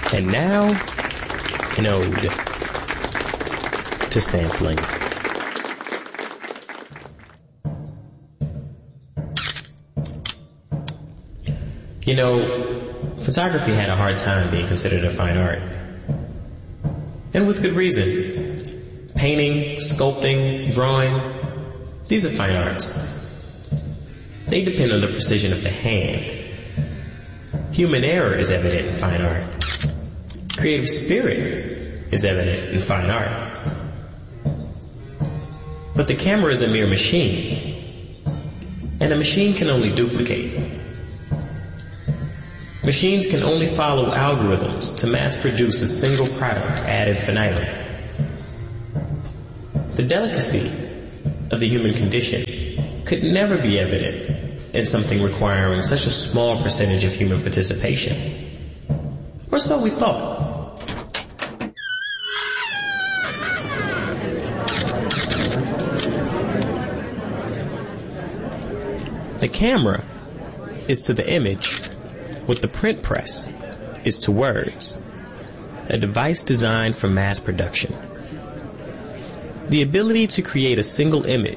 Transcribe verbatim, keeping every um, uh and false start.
And now, an ode to sampling. You know, photography had a hard time being considered a fine art. And with good reason. Painting, sculpting, drawing, these are fine arts. They depend on the precision of the hand. Human error is evident in fine art. Creative spirit is evident in fine art. But the camera is a mere machine, and a machine can only duplicate. Machines can only follow algorithms to mass produce a single product ad infinitum. The delicacy of the human condition could never be evident in something requiring such a small percentage of human participation. Or so we thought. The camera is to the image what the print press is to words, a device designed for mass production. The ability to create a single image